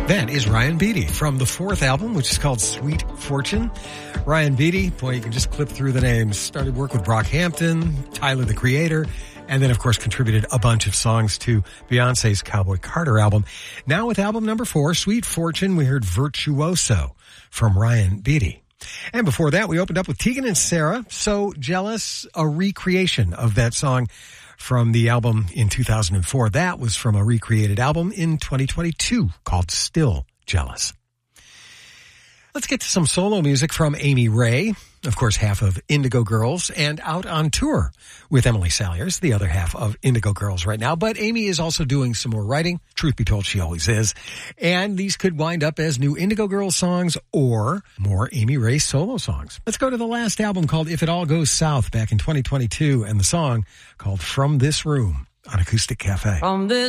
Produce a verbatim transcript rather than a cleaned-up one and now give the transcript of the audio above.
That is Ryan Beatty from the fourth album, which is called Sweet Fortune. Ryan Beatty, boy, you can just clip through the names. Started work with Brockhampton, Tyler the Creator, and then, of course, contributed a bunch of songs to Beyonce's Cowboy Carter album. Now with album number four, Sweet Fortune, we heard Virtuoso from Ryan Beatty. And before that, we opened up with Tegan and Sara, So Jealous, a recreation of that song from the album in two thousand four. That was from a recreated album in twenty twenty-two called Still Jealous. Let's get to some solo music from Amy Ray, of course, half of Indigo Girls, and out on tour with Emily Saliers, the other half of Indigo Girls right now. But Amy is also doing some more writing. Truth be told, she always is. And these could wind up as new Indigo Girls songs or more Amy Ray solo songs. Let's go to the last album called If It All Goes South back in twenty twenty-two, and the song called From This Room on Acoustic Cafe. From this